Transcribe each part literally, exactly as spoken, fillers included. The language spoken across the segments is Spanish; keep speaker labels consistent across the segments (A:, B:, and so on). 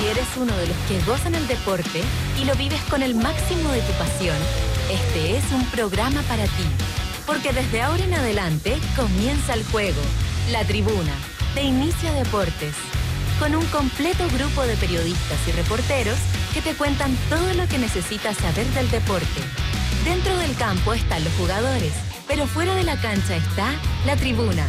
A: eres uno de los que gozan el deporte y lo vives con el máximo de tu pasión, este es un programa para ti. Porque desde ahora en adelante comienza el juego, La Tribuna, de Inicia Deportes, con un completo grupo de periodistas y reporteros que te cuentan todo lo que necesitas saber del deporte. Dentro del campo están los jugadores, pero fuera de la cancha está La Tribuna.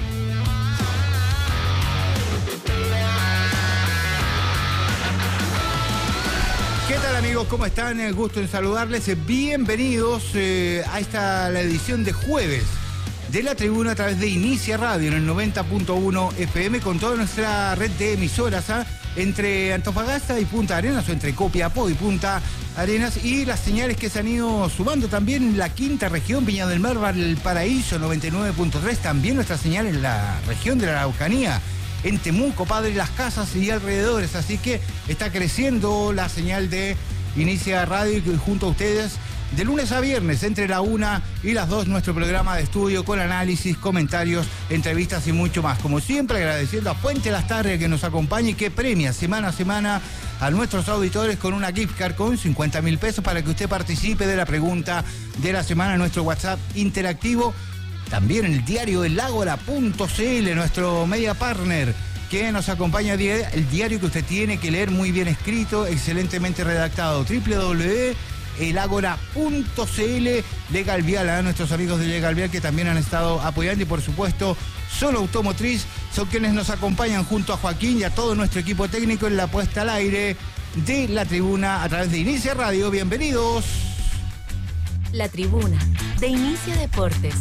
B: ¿Qué tal, amigos? ¿Cómo están? El gusto en saludarles. Bienvenidos eh, a esta la edición de jueves de La Tribuna a través de Inicia Radio en el noventa punto uno F M con toda nuestra red de emisoras ¿ah? entre Antofagasta y Punta Arenas o entre Copiapó y Punta Arenas y las señales que se han ido sumando también en la quinta región, Viña del Mar, Valparaíso noventa y nueve punto tres, también nuestra señal en la región de la Araucanía, en Temuco, Padre Las Casas y alrededores, así que está creciendo la señal de Inicia Radio y junto a ustedes de lunes a viernes entre la una y las dos nuestro programa de estudio con análisis, comentarios, entrevistas y mucho más. Como siempre agradeciendo a Puente Las Tarrias que nos acompaña y que premia semana a semana a nuestros auditores con una gift card con cincuenta mil pesos para que usted participe de la pregunta de la semana en nuestro WhatsApp interactivo. También en el diario el ágora punto c l, nuestro media partner, que nos acompaña, el diario que usted tiene que leer muy bien escrito, excelentemente redactado, doble u doble u doble u punto el ágora punto c l, Legal Vial, a nuestros amigos de Legal Vial que también han estado apoyando y por supuesto Solo Automotriz, son quienes nos acompañan junto a Joaquín y a todo nuestro equipo técnico en la puesta al aire de La Tribuna a través de Inicia Radio. Bienvenidos.
A: La Tribuna, de Inicia Deportes.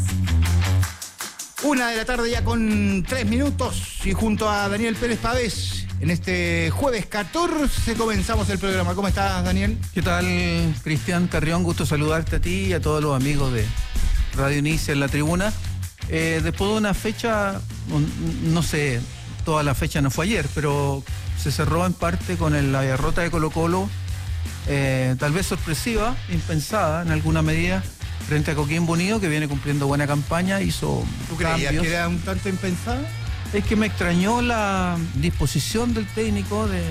B: Una de la tarde ya con tres minutos y junto a Daniel Pérez Pavés en este jueves catorce comenzamos el programa. ¿Cómo estás, Daniel?
C: ¿Qué tal, Cristian Carrión? Gusto saludarte a ti y a todos los amigos de Radio Inicia en La Tribuna. Eh, después de una fecha, no sé, toda la fecha no fue ayer, pero se cerró en parte con el, la derrota de Colo-Colo, eh, tal vez sorpresiva, impensada en alguna medida, frente a Coquimbo Unido, que viene cumpliendo buena campaña, hizo
B: ¿Tú creías
C: cambios.
B: que era un tanto impensada?
C: Es que me extrañó la disposición del técnico de,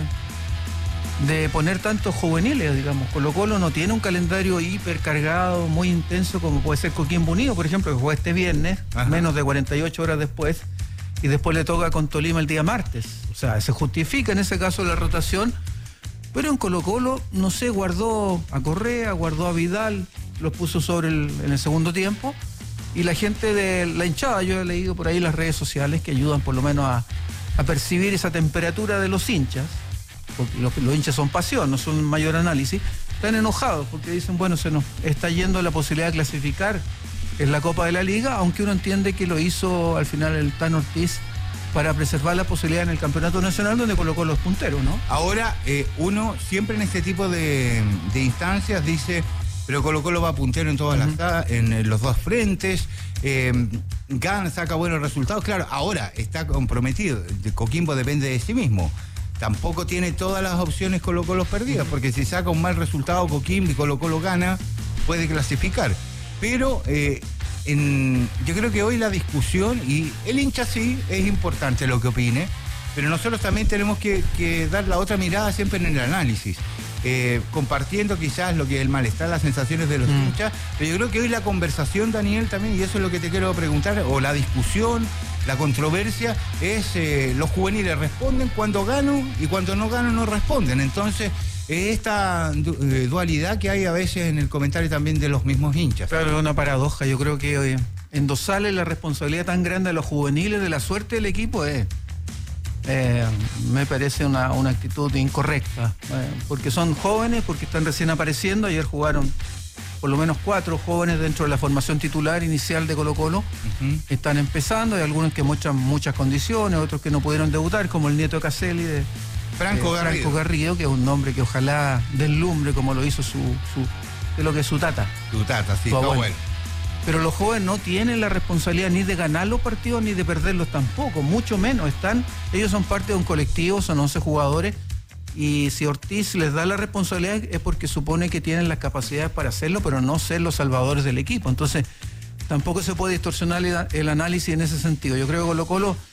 C: de poner tantos juveniles, digamos. Colo-Colo no tiene un calendario hipercargado, muy intenso, como puede ser Coquimbo Unido, por ejemplo, que juega este viernes, Ajá. menos de cuarenta y ocho horas después, y después le toca con Tolima el día martes. O sea, se justifica en ese caso la rotación, pero en Colo-Colo, no sé, guardó a Correa, guardó a Vidal, los puso sobre el, en el segundo tiempo, y la gente de la hinchada, yo he leído por ahí las redes sociales que ayudan por lo menos a, a percibir esa temperatura de los hinchas, porque los, los hinchas son pasión, no son mayor análisis, están enojados porque dicen, bueno, se nos está yendo la posibilidad de clasificar en la Copa de la Liga, aunque uno entiende que lo hizo al final el Tan Ortiz para preservar la posibilidad en el Campeonato Nacional donde colocó los punteros, ¿no?
B: Ahora, eh, uno siempre en este tipo de, de instancias dice, pero Colo-Colo va puntero en todas uh-huh. las en los dos frentes, eh, gana, saca buenos resultados. Claro, ahora está comprometido. Coquimbo depende de sí mismo. Tampoco tiene todas las opciones Colo-Colo perdidas, porque si saca un mal resultado Coquimbo y Colo-Colo gana, puede clasificar. Pero eh, en, yo creo que hoy la discusión, y el hincha sí, es importante lo que opine, pero nosotros también tenemos que, que dar la otra mirada siempre en el análisis. Eh, compartiendo quizás lo que es el malestar, las sensaciones de los mm. hinchas, pero yo creo que hoy la conversación, Daniel, también, y eso es lo que te quiero preguntar, o la discusión, la controversia, es eh, los juveniles responden cuando ganan y cuando no ganan no responden. Entonces, eh, esta du eh, dualidad que hay a veces en el comentario también de los mismos hinchas.
C: Claro, es una paradoja. Yo creo que hoy endosarle la responsabilidad tan grande a los juveniles de la suerte del equipo es... Eh, me parece una, una actitud incorrecta, eh, porque son jóvenes, porque están recién apareciendo. Ayer jugaron por lo menos cuatro jóvenes dentro de la formación titular inicial de Colo-Colo. Uh-huh. Están empezando, hay algunos que muestran muchas condiciones, otros que no pudieron debutar, como el nieto de Caselli de
B: Franco,
C: eh,
B: Garrido.
C: Franco Garrido, que es un nombre que ojalá deslumbre como lo hizo su, su de lo que es su tata.
B: Su tata, sí, está bueno.
C: Pero los jóvenes no tienen la responsabilidad ni de ganar los partidos ni de perderlos tampoco, mucho menos. Están, ellos son parte de un colectivo, son once jugadores, y si Ortiz les da la responsabilidad es porque supone que tienen las capacidades para hacerlo, pero no ser los salvadores del equipo. Entonces, tampoco se puede distorsionar el análisis en ese sentido. Yo creo que Colo-Colo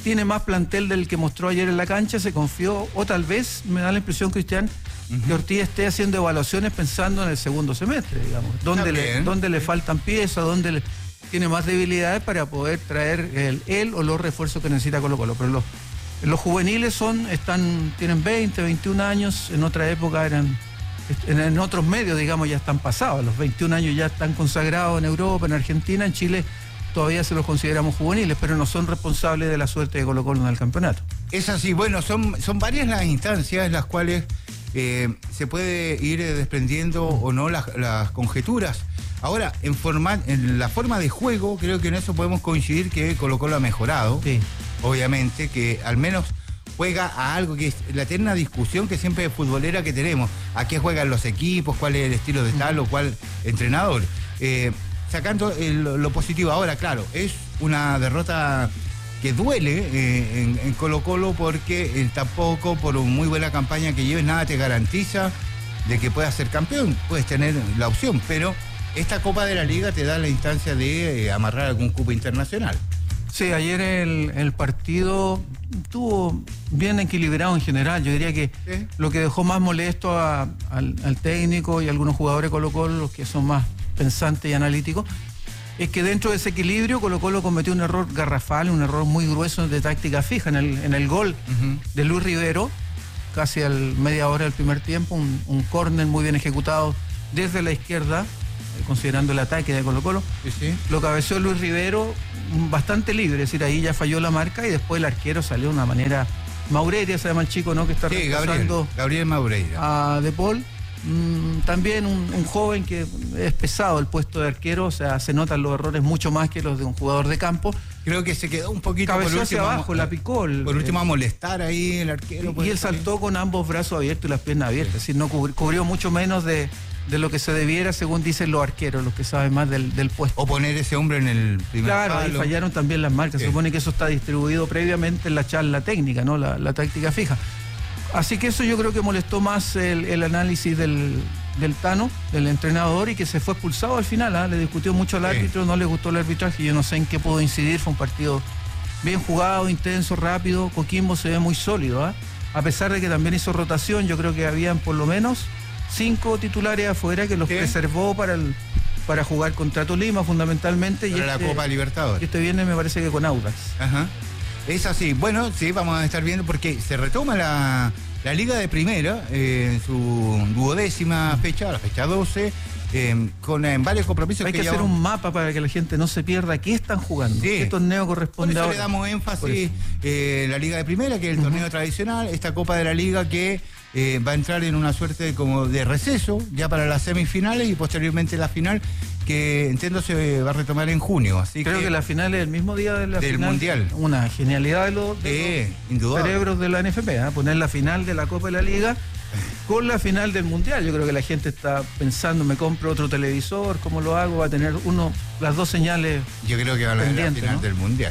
C: tiene más plantel del que mostró ayer en la cancha, se confió, o tal vez me da la impresión, Cristian, uh-huh. que Ortiz esté haciendo evaluaciones pensando en el segundo semestre, digamos, donde, le, donde le faltan piezas, donde le, tiene más debilidades para poder traer el, él o los refuerzos que necesita Colo-Colo. Pero los, los juveniles son, están, tienen veinte, veintiún años, en otra época eran, en, en otros medios, digamos, ya están pasados, a los veintiún años ya están consagrados en Europa, en Argentina, en Chile todavía se los consideramos juveniles, pero no son responsables de la suerte de Colo-Colo en el campeonato. Es así, bueno, son, son varias las instancias en las cuales eh, se puede ir desprendiendo o no las, las conjeturas. Ahora, en, forma, en la forma de juego, creo que en eso podemos coincidir que Colo-Colo ha mejorado, sí. Obviamente, que al menos juega a algo que es la eterna discusión que siempre es futbolera que tenemos, a qué juegan los equipos, cuál es el estilo de tal o cual entrenador. Eh, Sacando el, lo positivo. Ahora, claro, es una derrota que duele eh, en, en Colo-Colo porque eh, tampoco por una muy buena campaña que lleves nada te garantiza de que puedas ser campeón. Puedes tener la opción, pero esta Copa de la Liga te da la instancia de eh, amarrar algún cupo internacional. Sí, ayer el, el partido estuvo bien equilibrado en general. Yo diría que ¿sí? Lo que dejó más molesto a, al, al técnico y a algunos jugadores de Colo-Colo, los que son más pensante y analítico, es que dentro de ese equilibrio Colo-Colo cometió un error garrafal, un error muy grueso de táctica fija en el, en el gol uh-huh. de Luis Rivero, casi a media hora del primer tiempo, un, un córner muy bien ejecutado desde la izquierda, eh, considerando el ataque de Colo-Colo, sí, sí. Lo cabeció Luis Rivero bastante libre, es decir, ahí ya falló la marca y después el arquero salió de una manera, Maureira se llama el chico, ¿no? Que está
B: sí, reemplazando Gabriel, Gabriel Maureira
C: a De Paul. Mm, también un, un joven que es pesado el puesto de arquero, o sea, se notan los errores mucho más que los de un jugador de campo.
B: Creo que se quedó un poquito
C: por último, hacia abajo, la picó. El,
B: por último a molestar ahí el arquero.
C: Y él saltó con ambos brazos abiertos y las piernas abiertas, sí. Es decir, no cubrió, cubrió mucho menos de, de lo que se debiera, según dicen los arqueros, los que saben más del, del puesto.
B: O poner ese hombre en el primer
C: Claro,
B: palo.
C: Ahí fallaron también las marcas. Sí. Se supone que eso está distribuido previamente en la charla técnica, ¿no? La, la táctica fija. Así que eso yo creo que molestó más el, el análisis del, del Tano, del entrenador, y que se fue expulsado al final, ¿eh? Le discutió mucho al sí. árbitro, no le gustó el arbitraje, yo no sé en qué pudo incidir, fue un partido bien jugado, intenso, rápido. Coquimbo se ve muy sólido, ¿eh? A pesar de que también hizo rotación, yo creo que habían por lo menos cinco titulares afuera que los ¿Qué? preservó para el, para jugar contra Tolima fundamentalmente.
B: Para y este, la Copa Libertadores.
C: Y este viernes me parece que con Audax.
B: Ajá. Es así. Bueno, sí, vamos a estar viendo porque se retoma la, la Liga de Primera eh, en su duodécima fecha, la fecha doce, eh, con eh, varios compromisos.
C: Hay que, que hacer llevamos... un mapa para que la gente no se pierda qué están jugando, sí. qué torneo corresponde.
B: Por eso
C: ahora.
B: le damos énfasis eh, la Liga de Primera, que es el uh-huh. torneo tradicional, esta Copa de la Liga que eh, va a entrar en una suerte de, como de receso ya para las semifinales y posteriormente la final, que entiendo se va a retomar en junio. Así
C: Creo que, que la final es el mismo día de la
B: del
C: final.
B: Mundial.
C: Una genialidad de los, de eh, los cerebros de la N F P, ¿eh? Poner la final de la Copa de la Liga con la final del Mundial. Yo creo que la gente está pensando, me compro otro televisor, ¿cómo lo hago? Va a tener uno, las dos señales.
B: Yo creo que va a ser la final, ¿no? del Mundial.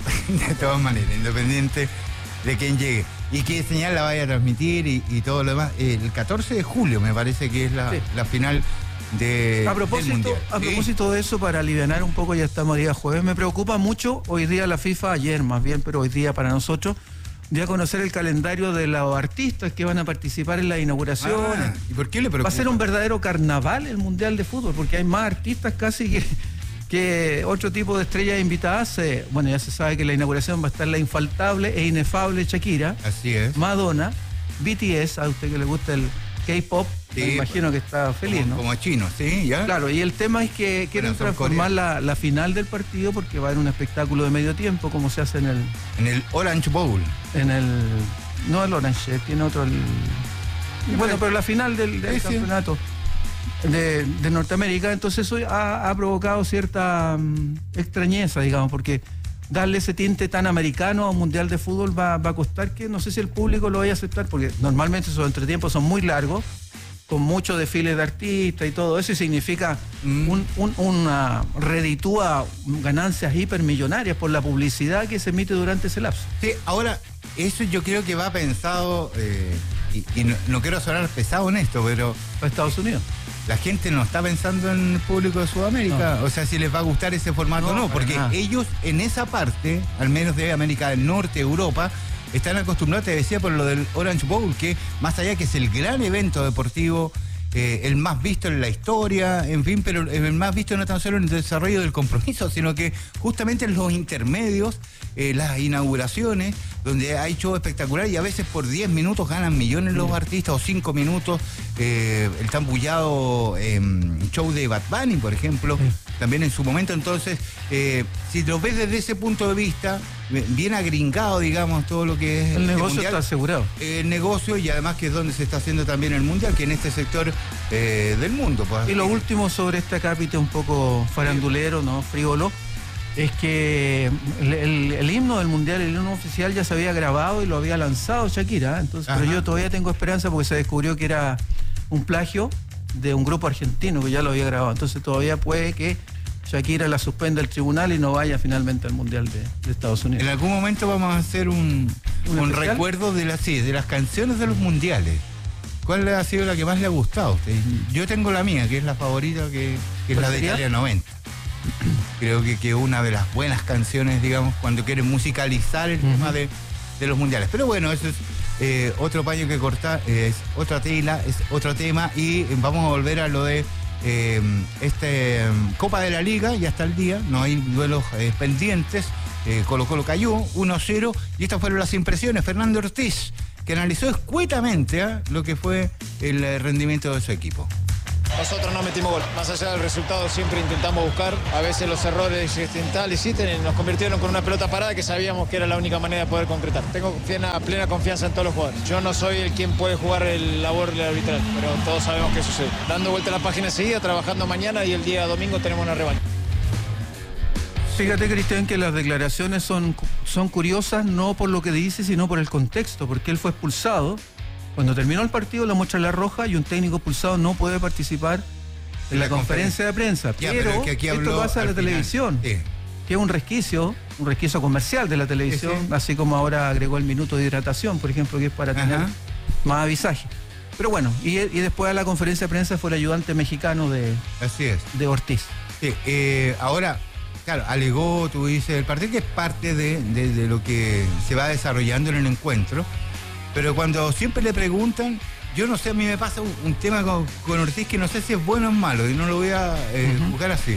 B: De todas maneras, independiente de quién llegue. Y qué señal la vaya a transmitir y, y todo lo demás. El catorce de julio me parece que es la, sí. la final. De,
C: a propósito, a ¿sí? propósito de eso, para alivianar un poco, ya estamos día jueves, me preocupa mucho hoy día la FIFA, ayer más bien, pero hoy día para nosotros, ya conocer el calendario de los artistas que van a participar en la inauguración.
B: Ah, ¿y por qué le preocupa?
C: Va a ser un verdadero carnaval el Mundial de Fútbol, porque hay más artistas casi que, que otro tipo de estrellas invitadas. Eh, bueno, ya se sabe que en la inauguración va a estar la infaltable e inefable Shakira.
B: Así es.
C: Madonna, B T S, a usted que le gusta el K-pop, sí, me imagino que está feliz,
B: como,
C: ¿no?
B: Como chino, sí, ya.
C: Claro, y el tema es que quieren bueno, transformar la, la final del partido porque va a haber un espectáculo de medio tiempo, como se hace en el...
B: En el Orange Bowl.
C: En el... No el Orange, tiene otro... El, bueno, pero la final del, del sí, campeonato sí. de, de Norteamérica, entonces eso ha, ha provocado cierta um, extrañeza, digamos, porque darle ese tinte tan americano a un mundial de fútbol va, va a costar que no sé si el público lo vaya a aceptar, porque normalmente esos entretiempos son muy largos, con muchos desfiles de artistas y todo eso, y significa mm. un, un, una reditúa ganancias hipermillonarias por la publicidad que se emite durante ese lapso.
B: Sí, ahora, eso yo creo que va pensado, eh, y, y no, no quiero sonar pesado en esto, pero...
C: ¿Para Estados Unidos?
B: la gente no está pensando en el público de Sudamérica, no. O sea, si les va a gustar ese formato o no, no, porque nada. Ellos en esa parte, al menos de América del Norte, Europa, están acostumbrados, te decía, por lo del Orange Bowl, que más allá que es el gran evento deportivo, eh, el más visto en la historia, en fin, pero el más visto no tan solo en el desarrollo del compromiso, sino que justamente en los intermedios, eh, las inauguraciones, donde hay show espectacular y a veces por diez minutos ganan millones los artistas, o cinco minutos, eh, el tan bullado eh, show de Bad Bunny, por ejemplo, sí. También en su momento. Entonces, eh, si lo ves desde ese punto de vista, bien agringado, digamos, todo lo que es
C: el negocio
B: mundial,
C: está asegurado.
B: Eh, el negocio, y además que es donde se está haciendo también el mundial, que en este sector eh, del mundo. Pues.
C: Y lo último sobre este cápite un poco farandulero, ¿no? Frívolo, es que el, el, el himno del mundial, el himno oficial, ya se había grabado y lo había lanzado Shakira, entonces, pero yo todavía tengo esperanza porque se descubrió que era un plagio de un grupo argentino que ya lo había grabado, entonces todavía puede que Shakira la suspenda el tribunal y no vaya finalmente al mundial de, de Estados Unidos.
B: En algún momento vamos a hacer un, un recuerdo de las, sí, de las canciones de los mundiales. ¿Cuál ha sido la que más le ha gustado a usted? Yo tengo la mía, que es la favorita, que, que es la de Italia noventa. Creo que que una de las buenas canciones, digamos, cuando quieren musicalizar el uh-huh. tema de, de los mundiales. Pero bueno, eso es eh, otro paño que cortar, eh, es otra tela, es otro tema, y vamos a volver a lo de eh, este um, Copa de la Liga, ya está el día, no hay duelos eh, pendientes. eh, Colo Colo cayó uno cero, y estas fueron las impresiones. Fernando Ortiz, que analizó escuetamente ¿eh? lo que fue el eh, rendimiento de su equipo.
D: Nosotros no metimos gol. Más allá del resultado siempre intentamos buscar. A veces los errores existenciales existen, nos convirtieron con una pelota parada que sabíamos que era la única manera de poder concretar. Tengo plena, plena confianza en todos los jugadores. Yo no soy el quien puede jugar el labor arbitral, pero todos sabemos qué sucede. Dando vuelta a la página enseguida, trabajando mañana, y el día domingo tenemos una revancha.
C: Fíjate, Cristian, que las declaraciones son, son curiosas no por lo que dice, sino por el contexto, porque él fue expulsado. Cuando terminó el partido le muestra la roja y un técnico expulsado no puede participar en la, la conferencia, conferencia de prensa. Ya, pero, pero que aquí esto pasa a la final. televisión, sí. que es un resquicio, un resquicio comercial de la televisión, sí, sí. así como ahora agregó el minuto de hidratación, por ejemplo, que es para Ajá. tener más avisaje. Pero bueno, y, y después de la conferencia de prensa fue el ayudante mexicano de,
B: así es.
C: de Ortiz.
B: Sí, eh, ahora, claro, alegó, tú dices, el partido que es parte de, de, de lo que se va desarrollando en el encuentro. Pero cuando siempre le preguntan, yo no sé, a mí me pasa un, un tema con, con Ortiz que no sé si es bueno o es malo, y no lo voy a eh, uh-huh. juzgar así.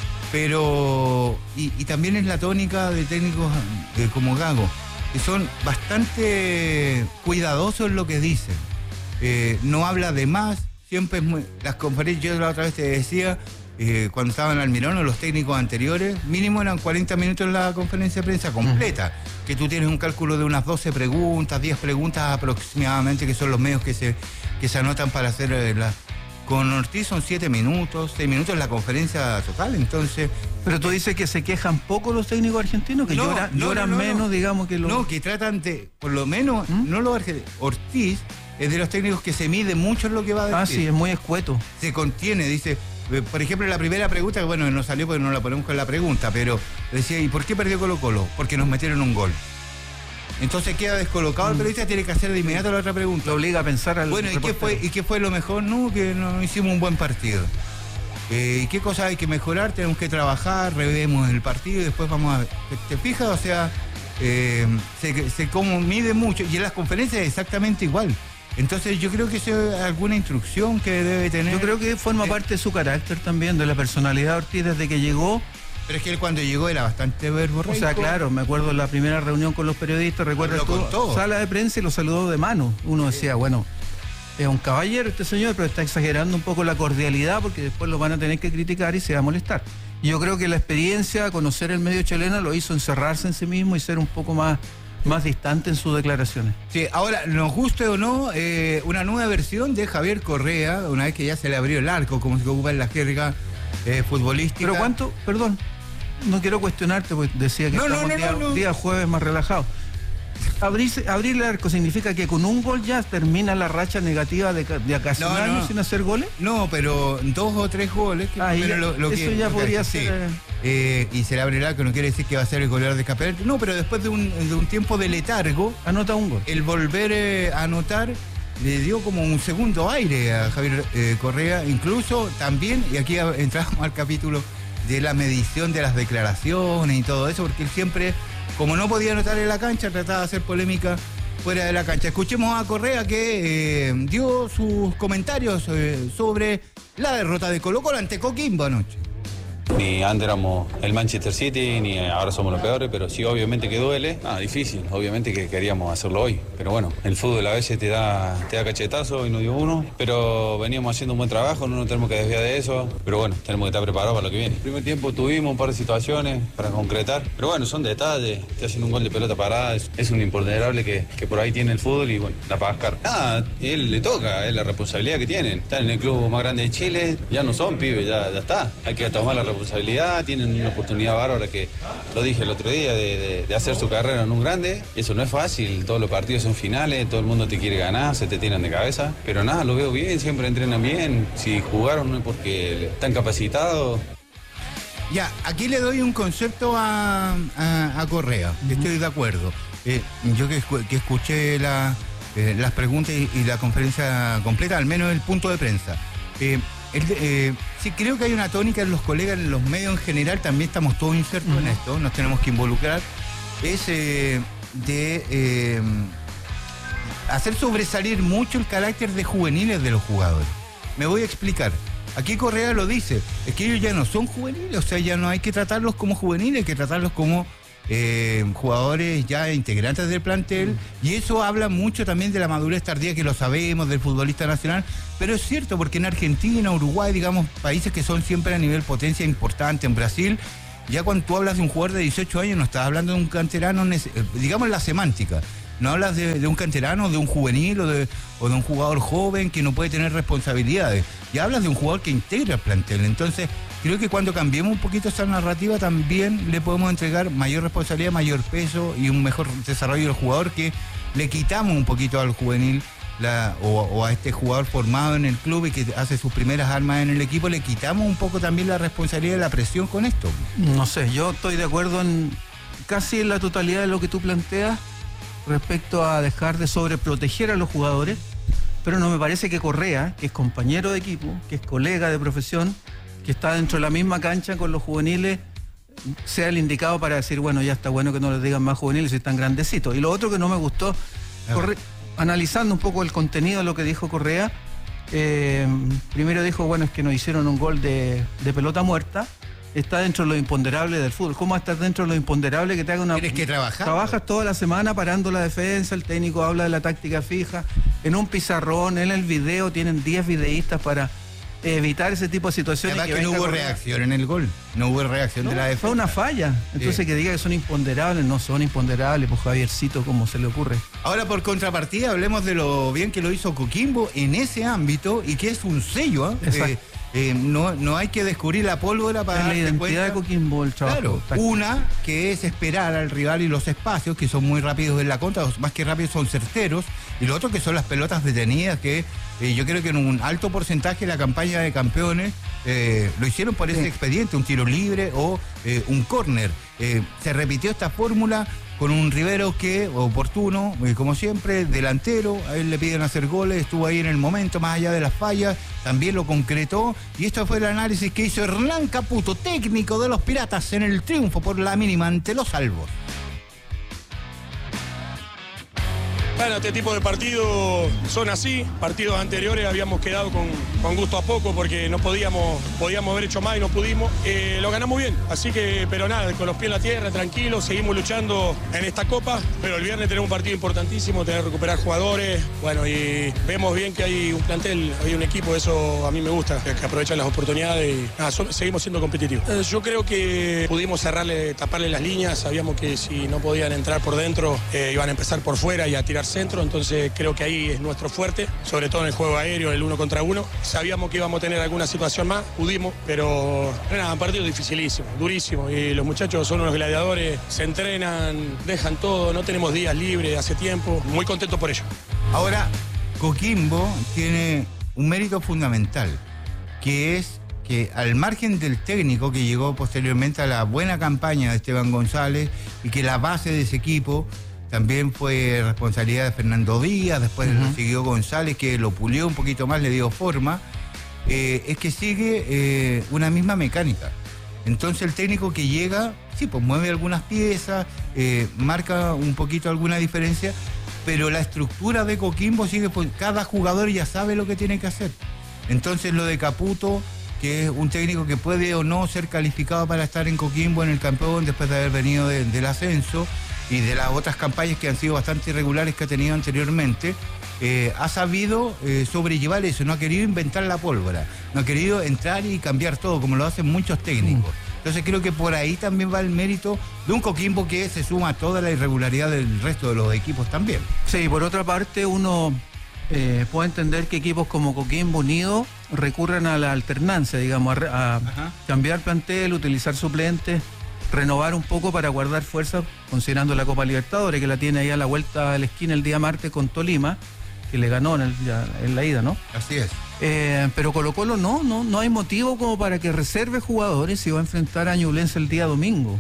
B: Pero, y, y también es la tónica de técnicos eh, como Gago, que son bastante cuidadosos en lo que dicen. Eh, no habla de más, siempre es muy... Las conferencias, yo la otra vez te decía, eh, cuando estaban Almirón o los técnicos anteriores, mínimo eran cuarenta minutos la conferencia de prensa completa. Uh-huh. Que tú tienes un cálculo de unas doce preguntas, diez preguntas aproximadamente, que son los medios que se, que se anotan para hacer eh, la... Con Ortiz son siete minutos, seis minutos la conferencia total, entonces...
C: Pero tú dices que se quejan poco los técnicos argentinos, que no, lloran, no, lloran no, no, menos, no. digamos, que los...
B: No, que tratan de, por lo menos, ¿Mm? no los argentinos. Ortiz es de los técnicos que se mide mucho en lo que va a decir.
C: Ah, sí, es muy escueto.
B: Se contiene, dice... Por ejemplo, la primera pregunta, que bueno, no salió porque no la ponemos con la pregunta, pero decía, ¿y por qué perdió Colo Colo? Porque nos metieron un gol. Entonces queda descolocado, el periodista tiene que hacer de inmediato la otra pregunta.
C: Lo obliga a pensar al
B: Bueno, ¿y qué, fue, ¿y qué fue lo mejor? No, que no hicimos un buen partido. Eh, ¿Y qué cosas hay que mejorar? Tenemos que trabajar, revemos el partido y después vamos a ver. ¿Te, te fijas? O sea, eh, se, se como mide mucho, y en las conferencias es exactamente igual. Entonces yo creo que eso es alguna instrucción que debe tener.
C: Yo creo que forma eh, parte de su carácter también, de la personalidad de Ortiz desde que llegó.
B: Pero es que él cuando llegó era bastante verborreico.
C: O sea, claro, me acuerdo de la primera reunión con los periodistas, recuerdo tú, sala de prensa y lo saludó de mano. Uno decía, sí. bueno, es un caballero este señor, pero está exagerando un poco la cordialidad porque después lo van a tener que criticar y se va a molestar. Y yo creo que la experiencia, conocer el medio chileno, lo hizo encerrarse en sí mismo y ser un poco más... más distante en sus declaraciones.
B: Sí, ahora, nos guste o no, eh, una nueva versión de Javier Correa, una vez que ya se le abrió el arco, como se ocupa en la jerga eh, futbolística.
C: Pero cuánto, perdón, no quiero cuestionarte, porque decía que
B: no,
C: estamos
B: no, no,
C: día,
B: no, no.
C: día jueves más relajado. Abrirse, abrir el arco significa que con un gol ya termina la racha negativa de, de casi no, un año no. sin hacer goles.
B: No, pero dos o tres goles. Que
C: ah, ya, lo, lo eso que, ya podría ser.
B: Sí. Eh, y se le abre el arco, no quiere decir que va a ser el goleador de campeonato. No, pero después de un, de un tiempo de letargo,
C: anota un gol.
B: El volver eh, a anotar le dio como un segundo aire a Javier eh, Correa, incluso también, y aquí entramos al capítulo de la medición de las declaraciones y todo eso, porque él siempre, como no podía anotar en la cancha, trataba de hacer polémica fuera de la cancha. Escuchemos a Correa que eh, dio sus comentarios eh, sobre la derrota de Colo-Colo ante Coquimbo anoche.
E: Ni antes éramos el Manchester City, ni ahora somos los peores, pero sí, obviamente que duele. Ah, difícil, obviamente que queríamos hacerlo hoy. Pero bueno, el fútbol a veces te da, te da cachetazo y no dio uno. Pero veníamos haciendo un buen trabajo, no nos tenemos que desviar de eso. Pero bueno, tenemos que estar preparados para lo que viene. El primer tiempo tuvimos un par de situaciones para concretar. Pero bueno, son detalles. Te haciendo un gol de pelota parada. Es, es un imponderable que, que por ahí tiene el fútbol y bueno, la pagas cara. Nada, él le toca, es la responsabilidad que tienen. Están en el club más grande de Chile, ya no son pibes, ya, ya está. Hay que tomar la responsabilidad. Tienen una oportunidad bárbara que lo dije el otro día de, de, de hacer su carrera en un grande. Eso no es fácil, todos los partidos son finales, todo el mundo te quiere ganar, se te tiran de cabeza, pero nada, lo veo bien, siempre entrenan bien. Si jugaron no es porque están capacitados.
B: Ya, aquí le doy un concepto a, a, a Correa, uh-huh. Estoy de acuerdo. Eh, yo que, que escuché la, eh, las preguntas y, y la conferencia completa, al menos el punto de prensa. Eh, El, eh, sí, creo que hay una tónica en los colegas, en los medios en general, también estamos todos insertos uh-huh. en esto, nos tenemos que involucrar, es eh, de eh, hacer sobresalir mucho el carácter de juveniles de los jugadores. Me voy a explicar. Aquí Correa lo dice, es que ellos ya no son juveniles, o sea, ya no hay que tratarlos como juveniles, hay que tratarlos como Eh, jugadores ya integrantes del plantel, mm. y eso habla mucho también de la madurez tardía, que lo sabemos, del futbolista nacional, pero es cierto, porque en Argentina, Uruguay, digamos, países que son siempre a nivel potencia importante, en Brasil, ya cuando tú hablas de un jugador de dieciocho años, no estás hablando de un canterano, digamos la semántica, no hablas de, de un canterano, de un juvenil o de, o de un jugador joven que no puede tener responsabilidades, ya hablas de un jugador que integra el plantel. Entonces creo que cuando cambiemos un poquito esa narrativa también le podemos entregar mayor responsabilidad, mayor peso y un mejor desarrollo del jugador, que le quitamos un poquito al juvenil la, o, o a este jugador formado en el club y que hace sus primeras armas en el equipo, le quitamos un poco también la responsabilidad y la presión con esto.
C: No sé, yo estoy de acuerdo en casi en la totalidad de lo que tú planteas respecto a dejar de sobreproteger a los jugadores, pero no me parece que Correa, que es compañero de equipo, que es colega de profesión, que está dentro de la misma cancha con los juveniles, sea el indicado para decir, bueno, ya está bueno que no les digan más juveniles si están grandecitos. Y lo otro que no me gustó, Corre, analizando un poco el contenido de lo que dijo Correa, eh, primero dijo, bueno, es que nos hicieron un gol de, de pelota muerta. Está dentro de lo imponderable del fútbol. ¿Cómo estás dentro de lo imponderable que te haga una...
B: Tienes que trabajar.
C: Trabajas toda la semana parando la defensa, el técnico habla de la táctica fija, en un pizarrón, en el video, tienen diez videístas para evitar ese tipo de situaciones.
B: Además que, que no hubo reacción en el gol, no hubo reacción no, de la defensa.
C: Fue una falla. Entonces sí. Que diga que son imponderables, no son imponderables, pues Javiercito, como se le ocurre.
B: Ahora, por contrapartida, hablemos de lo bien que lo hizo Coquimbo en ese ámbito y que es un sello, ¿eh?
C: Exacto.
B: Eh, Eh, no, no hay que descubrir la pólvora para
C: en la identidad cuenta. De Coquimbo el trabajo.
B: Claro, táctico. Una que es esperar al rival y los espacios, que son muy rápidos en la contra, más que rápidos son certeros, y lo otro que son las pelotas detenidas, que eh, yo creo que en un alto porcentaje la campaña de campeones eh, lo hicieron por ese sí. expediente, un tiro libre o eh, un córner. Eh, se repitió esta fórmula con un Rivero que, oportuno, eh, como siempre, delantero, a él le piden hacer goles, estuvo ahí en el momento, más allá de las fallas, también lo concretó, y esto fue el análisis que hizo Hernán Caputo, técnico de los Piratas, en el triunfo por la mínima ante los Albos.
F: Bueno, este tipo de partidos son así. Partidos anteriores habíamos quedado con, con gusto a poco porque no podíamos, podíamos haber hecho más y no pudimos. Eh, lo ganamos bien, así que, pero nada, con los pies en la tierra, tranquilos, seguimos luchando en esta copa, pero el viernes tenemos un partido importantísimo, tener que recuperar jugadores, bueno, y vemos bien que hay un plantel, hay un equipo, eso a mí me gusta, que aprovechan las oportunidades y nada, so, seguimos siendo competitivos. Eh, yo creo que pudimos cerrarle, taparle las líneas, sabíamos que si no podían entrar por dentro, eh, iban a empezar por fuera y a tirar centro, entonces creo que ahí es nuestro fuerte, sobre todo en el juego aéreo, el uno contra uno. Sabíamos que íbamos a tener alguna situación más, pudimos, pero nada, un partido dificilísimo, durísimo, y los muchachos son unos gladiadores, se entrenan, dejan todo, no tenemos días libres hace tiempo, muy contentos por ello.
B: Ahora, Coquimbo tiene un mérito fundamental, que es que al margen del técnico que llegó posteriormente a la buena campaña de Esteban González y que la base de ese equipo también fue responsabilidad de Fernando Díaz, después uh-huh. lo siguió González, que lo pulió un poquito más, le dio forma. Eh, es que sigue eh, una misma mecánica. Entonces el técnico que llega, sí, pues mueve algunas piezas, eh, marca un poquito alguna diferencia, pero la estructura de Coquimbo sigue, pues cada jugador ya sabe lo que tiene que hacer. Entonces lo de Caputo, que es un técnico que puede o no ser calificado para estar en Coquimbo en el campeón después de haber venido de, del ascenso y de las otras campañas que han sido bastante irregulares que ha tenido anteriormente, eh, ha sabido eh, sobrellevar eso, no ha querido inventar la pólvora, no ha querido entrar y cambiar todo como lo hacen muchos técnicos. Entonces creo que por ahí también va el mérito de un Coquimbo que se suma a toda la irregularidad del resto de los equipos también.
C: Sí, por otra parte uno eh, puede entender que equipos como Coquimbo Unido recurren a la alternancia, digamos, a, a cambiar plantel, utilizar suplentes, renovar un poco para guardar fuerzas, considerando la Copa Libertadores, que la tiene ahí a la vuelta de la esquina el día martes con Tolima, que le ganó en, el, ya, en la ida, ¿no?
B: Así es.
C: Eh, pero Colo Colo no, no, no hay motivo como para que reserve jugadores si va a enfrentar a Ñublense el día domingo.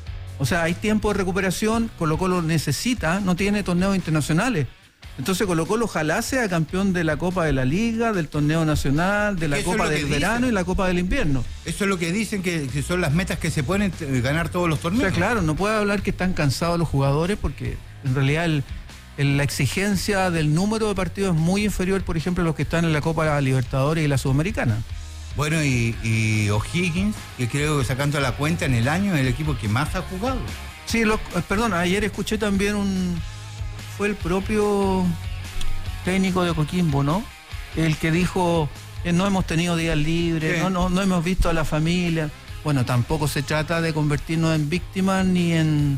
C: O sea, hay tiempo de recuperación, Colo Colo necesita, no tiene torneos internacionales. Entonces Colo Colo ojalá sea campeón de la Copa de la Liga, del torneo nacional, de la Copa del verano y la Copa del invierno.
B: Eso es lo que dicen que, que son las metas que se ponen, ganar todos los torneos.
C: O sea, claro, no puede hablar que están cansados los jugadores porque en realidad el, el, la exigencia del número de partidos es muy inferior, por ejemplo, a los que están en la Copa Libertadores y la Sudamericana.
B: Bueno, y, y O'Higgins, que creo que sacando la cuenta en el año es el equipo que más ha jugado.
C: Sí, lo, perdón, ayer escuché también un... fue el propio técnico de Coquimbo, ¿no? El que dijo, eh, no hemos tenido días libres, sí. no, no, no hemos visto a la familia. Bueno, tampoco se trata de convertirnos en víctimas ni en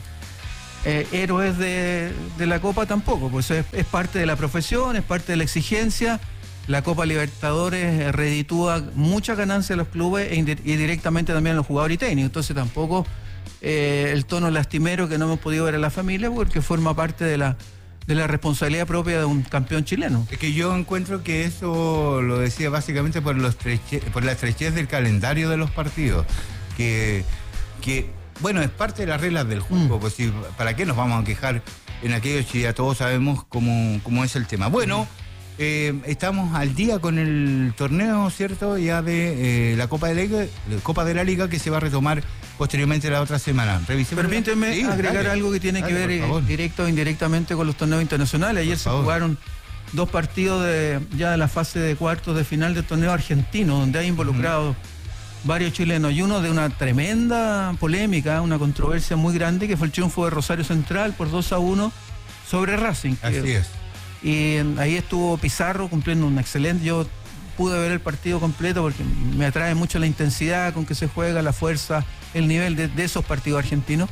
C: eh, héroes de, de la Copa tampoco, pues es, es parte de la profesión, es parte de la exigencia. La Copa Libertadores reditúa muchas ganancias a los clubes e indi- y directamente también a los jugadores y técnicos, entonces tampoco eh, el tono lastimero que no hemos podido ver a la familia porque forma parte de la de la responsabilidad propia de un campeón chileno.
B: Es que yo encuentro que eso lo decía básicamente por, los estreche, por la estrechez del calendario de los partidos, que, que bueno, es parte de las reglas del juego, mm. pues si, ¿para qué nos vamos a quejar en aquellos si ya todos sabemos cómo, cómo es el tema? Bueno, eh, estamos al día con el torneo, ¿cierto? Ya de eh, la Copa de la Liga, la Copa de la Liga que se va a retomar posteriormente la otra semana. Revisemos.
C: Permíteme sí, agregar dale, algo que tiene dale, que ver directo o indirectamente con los torneos internacionales. Ayer por se favor. jugaron dos partidos de, ya de la fase de cuartos de final del torneo argentino, donde hay involucrado uh-huh. varios chilenos y uno de una tremenda polémica, una controversia muy grande, que fue el triunfo de Rosario Central por dos a uno sobre Racing.
B: Así
C: que,
B: es.
C: Y ahí estuvo Pizarro cumpliendo un excelente... Yo pude ver el partido completo porque me atrae mucho la intensidad con que se juega, la fuerza, el nivel de, de esos partidos argentinos.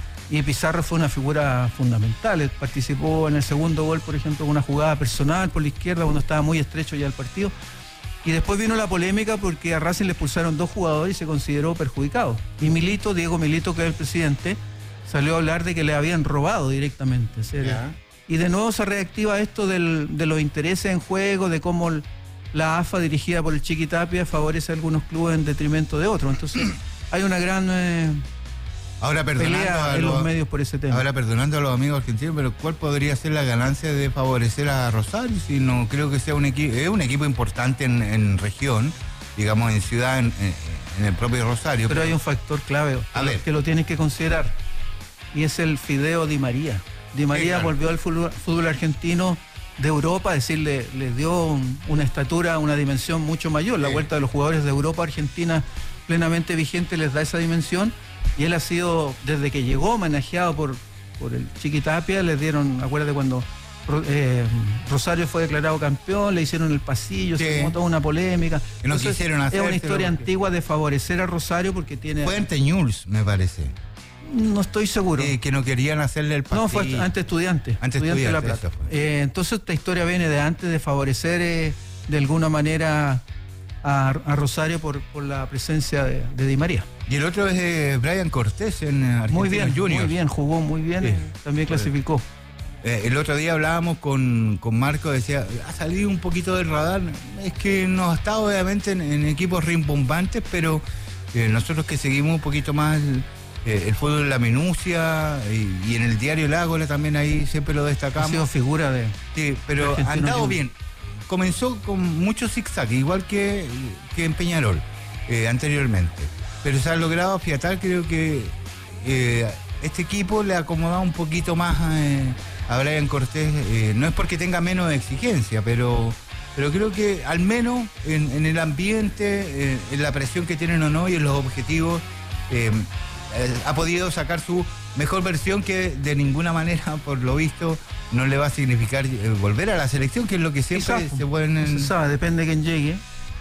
C: Y Pizarro fue una figura fundamental. Participó en el segundo gol, por ejemplo, con una jugada personal por la izquierda cuando estaba muy estrecho ya el partido. Y después vino la polémica porque a Racing le expulsaron dos jugadores y se consideró perjudicado. Y Milito, Diego Milito, que es el presidente, salió a hablar de que le habían robado directamente. ¿Sería? Y de nuevo se reactiva esto del, de los intereses en juego, de cómo la A F A dirigida por el Chiqui Tapia favorece a algunos clubes en detrimento de otros. Entonces hay una gran eh,
B: ahora
C: pelea en los, los medios por ese tema.
B: Ahora perdonando a los amigos argentinos, pero ¿cuál podría ser la ganancia de favorecer a Rosario? Si no creo que sea un equipo, es un equipo importante en, en región, digamos en ciudad, en, en, en el propio Rosario.
C: Pero, pero hay un factor clave
B: a ver.
C: que lo tienes que considerar y es el Fideo Di María. Di María claro. volvió al fútbol, fútbol argentino de Europa, es decir, le, le dio un, una estatura, una dimensión mucho mayor. Sí. La vuelta de los jugadores de Europa a Argentina plenamente vigente les da esa dimensión y él ha sido, desde que llegó, homenajeado por, por el Chiqui Tapia. Les dieron, acuérdate cuando eh, Rosario fue declarado campeón, le hicieron el pasillo, sí. se tomó toda una polémica.
B: Que no Entonces, quisieron hacer,
C: es una historia porque... antigua de favorecer a Rosario porque tiene...
B: Fue ante Ñuls, me parece.
C: No estoy seguro.
B: Eh, que no querían hacerle el pasillo.
C: No, fue ante Estudiantes.
B: Ante
C: Estudiante de La
B: Plata.
C: Eh, entonces esta historia viene de antes de favorecer eh, de alguna manera a, a Rosario por, por la presencia de, de Di María.
B: Y el otro es eh, Brian Cortés en Argentina
C: muy bien,
B: Juniors.
C: Muy bien, jugó muy bien, sí. También clasificó.
B: Eh, el otro día hablábamos con, con Marco, decía, ha salido un poquito del radar. Es que no ha estado obviamente en, en equipos rimbombantes, pero eh, nosotros que seguimos un poquito más eh, el fútbol de la minucia, y, y en el diario El Ágora también ahí siempre lo destacamos.
C: Ha sido figura de...
B: Sí, pero
C: de
B: ha andado bien. Comenzó con mucho zigzag, igual que, que en Peñarol eh, anteriormente. Pero se ha logrado afiatar, creo que eh, este equipo le ha acomodado un poquito más eh, a Brian Cortés. Eh, no es porque tenga menos exigencia, pero, pero creo que al menos en, en el ambiente, eh, en la presión que tienen o no y en los objetivos, eh, eh, ha podido sacar su mejor versión, que de ninguna manera, por lo visto, no le va a significar eh, volver a la selección, que es lo que siempre
C: Quizás,
B: se pueden...
C: Se sabe, depende de quién llegue.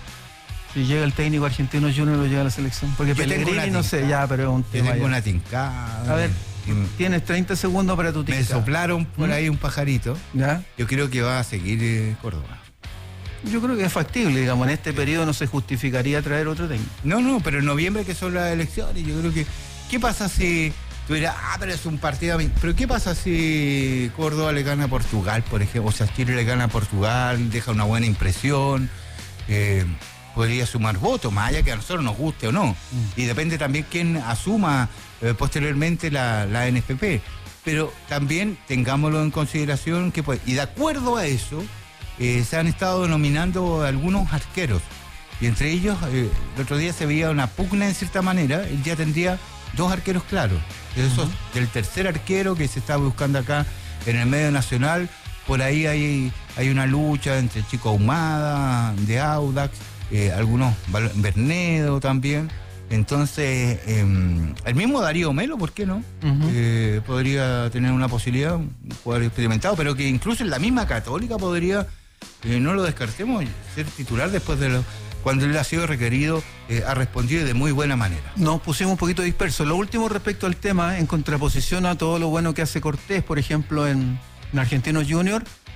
C: Si llega el técnico argentino junior, lo llega a la selección. Porque Pellegrini, no sé, ya, pero es un
B: Yo
C: tema.
B: tengo
C: ya.
B: una tincada.
C: A ver,
B: y
C: tienes treinta segundos para tu
B: me
C: tincada.
B: soplaron por
C: ¿Mm?
B: ahí un pajarito.
C: ¿Ya?
B: Yo creo que va a seguir eh, Córdoba.
C: Yo creo que es factible, digamos, en este periodo no se justificaría traer otro técnico.
B: No, no, pero en noviembre, que son las elecciones, yo creo que... ¿Qué pasa si tú dirás, ah, pero es un partido... Pero ¿qué pasa si Córdoba le gana a Portugal, por ejemplo? O sea, Chile le gana a Portugal, deja una buena impresión, eh, podría sumar votos, más allá que a nosotros nos guste o no. Mm. Y depende también quién asuma eh, posteriormente la, la N F P. Pero también tengámoslo en consideración que pues, y de acuerdo a eso, eh, se han estado nominando algunos arqueros. Y entre ellos, eh, el otro día se veía una pugna en cierta manera. Él ya tendría dos arqueros claros. Esos, uh-huh. Del tercer arquero que se está buscando acá en el medio nacional, por ahí hay, hay una lucha entre Chico Ahumada, de Audax, eh, algunos, Bernedo también. Entonces, eh, el mismo Darío Melo, ¿por qué no? Uh-huh. Eh, podría tener una posibilidad, un jugador experimentado, pero que incluso en la misma Católica podría, eh, no lo descartemos, ser titular después de lo... Cuando él ha sido requerido, eh, ha respondido de muy buena manera.
C: Nos pusimos un poquito dispersos. Lo último respecto al tema, en contraposición a todo lo bueno que hace Cortés, por ejemplo, en, en Argentinos Junior,